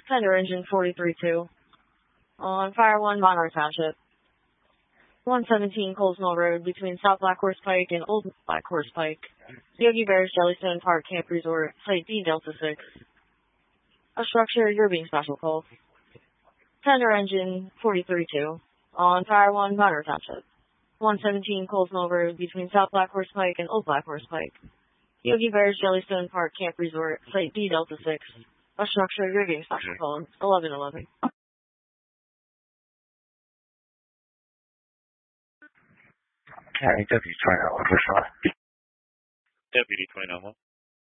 Tender engine 43-2. On Fire 1, Monroe Township. 117 Coles Mill Road between South Black Horse Pike and Old Black Horse Pike. Yogi Bear's Jellystone Park Camp Resort, Site B Delta 6. A structure, you're being special called. Tender engine 43-2. On Fire 1, Monroe Township. 117 Coles Mill Road between South Black Horse Pike and Old Black Horse Pike. Yogi Bear's Jellystone Park Camp Resort, Site B Delta 6. A structure, you're being special called. 1111. Deputy 29. Deputy 29.